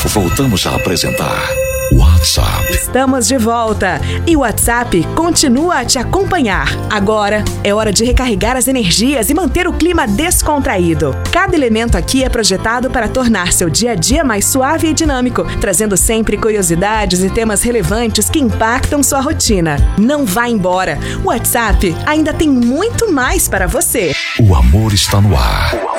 Voltamos a apresentar WhatsApp. Estamos de volta e o WhatsApp continua a te acompanhar. Agora é hora de recarregar as energias e manter o clima descontraído. Cada elemento aqui é projetado para tornar seu dia a dia mais suave e dinâmico, trazendo sempre curiosidades e temas relevantes que impactam sua rotina. Não vá embora. O WhatsApp ainda tem muito mais para você. O amor está no ar.